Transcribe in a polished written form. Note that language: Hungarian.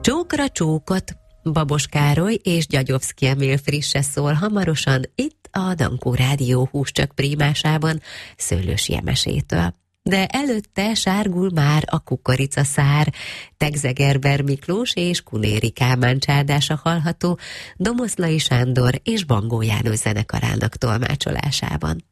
Csókra csókot, Babos Károly és Gyagyovszky Emil frisse szól hamarosan itt a Dankó Rádió Húscsak prímásában Szőlősi Emesétől. De előtte sárgul már a kukoricaszár, Tegzegerber Miklós és Kunéri Kálmán csárdása hallható Domoszlai Sándor és Bangó János zenekarának tolmácsolásában.